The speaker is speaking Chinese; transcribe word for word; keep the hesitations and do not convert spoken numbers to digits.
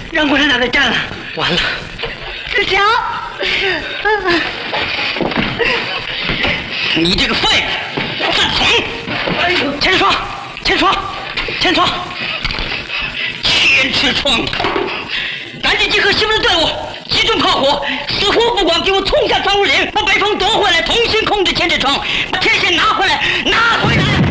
让共产党给占了， 完了！ 志强， 你这个废物，犯蠢！ 哎呦， 千霜，千霜，千霜，千尺窗，赶紧集合西门的队伍，集中炮火，死活不管，给我冲下庄武岭，把北方夺回来，重新控制千尺窗，把天线拿回来，拿回来！